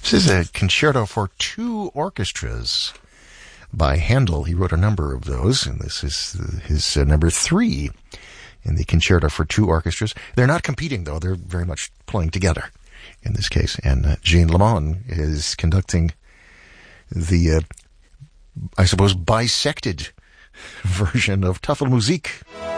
This is a concerto for two orchestras by Handel. He wrote a number of those, and this is his number 3 in the concerto for two orchestras. They're not competing, though. They're very much playing together in this case. And Jean Lemon is conducting the, I suppose, bisected version of Tafelmusik.